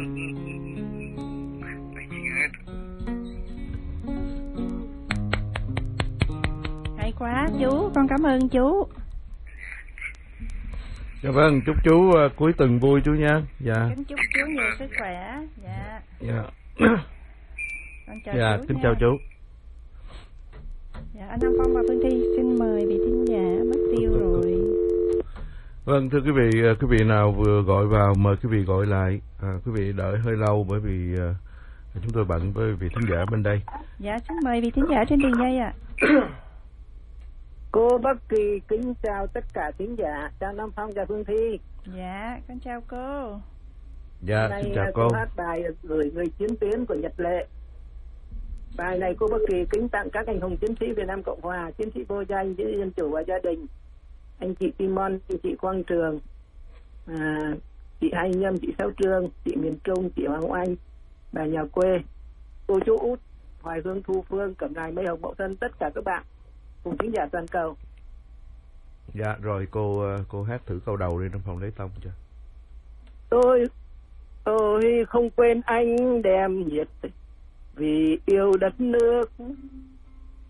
Hay quá chú, con cảm ơn chú. Dạ vâng, chúc chú cuối tuần vui chú nha. Dạ. Kính chúc chú nhiều sức khỏe. Dạ. Dạ. Con chào Dạ, chú kính nha. chào chú. Dạ, anh Nam Phong và Phương Thi xin mời vị thính giả mất tiêu rồi. Vâng, thưa quý vị nào vừa gọi vào mời quý vị gọi lại. Quý vị đợi hơi lâu bởi vì chúng tôi bận với vị thính giả bên đây. Dạ, xin mời vị thính giả trên đường dây ạ. Cô Bắc Kỳ kính chào tất cả thính giả, chào Nam Phong và Phương Thi. Dạ, con chào cô. Dạ, xin chào cô. Cô hát bài gửi người chiến tuyến của Nhật Lệ. Bài này cô Bắc Kỳ kính tặng các anh hùng chiến sĩ Việt Nam Cộng Hòa, chiến sĩ vô danh, chiến sĩ dân chủ và gia đình, anh chị Timon, anh chị Quang Trường, chị Hai Nhâm, chị Sáu Trương, chị Miền Trung, chị Hoàng Oanh, bà nhà quê, cô chú Út, Hoài Hương, Thu Phương, Cẩm Đài, Mây Hồng, Mậu Thân, tất cả các bạn cùng thính giả toàn cầu. Dạ, rồi cô hát thử câu đầu đi trong phòng lấy tông cho. Tôi không quên anh đem nhiệt tình vì yêu đất nước